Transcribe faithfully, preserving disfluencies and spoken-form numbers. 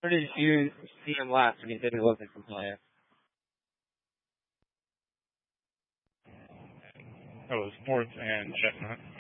Where did you see him last when he said he wasn't compliant? That was North and Chestnut.